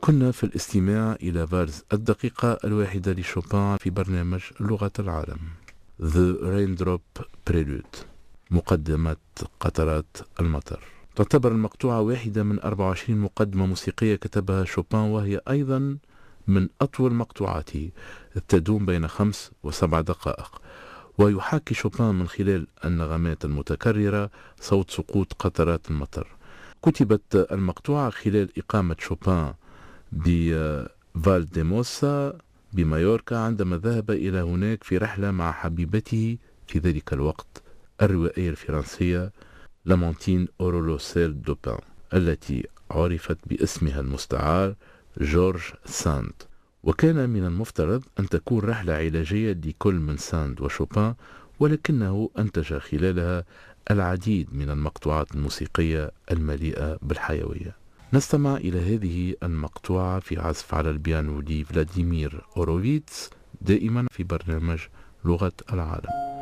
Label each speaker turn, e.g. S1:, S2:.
S1: كنا في الاستماع إلى فالز الدقيقة الواحدة لشوبان في برنامج لغة العالم The Raindrop Prelude، مقدمة قطرات المطر. تعتبر المقطوعة واحدة من 24 مقدمة موسيقية كتبها شوبان، وهي أيضا من أطول مقطوعاته، تدوم بين 5 و7 دقائق. ويحاكي شوبان من خلال النغمات المتكررة صوت سقوط قطرات المطر. كتبت المقطوعة خلال إقامة شوبان بفالديموسا بمايوركا، عندما ذهب إلى هناك في رحلة مع حبيبته في ذلك الوقت الروائية الفرنسية لامونتين أورولوسيل دوبان، التي عرفت باسمها المستعار جورج ساند. وكان من المفترض أن تكون رحلة علاجية لكل من ساند وشوبان، ولكنه أنتج خلالها العديد من المقطوعات الموسيقية المليئة بالحيوية. نستمع إلى هذه المقطوعة في عزف على البيانو لفلاديمير أوروفيتس، دائما في برنامج لغة العالم.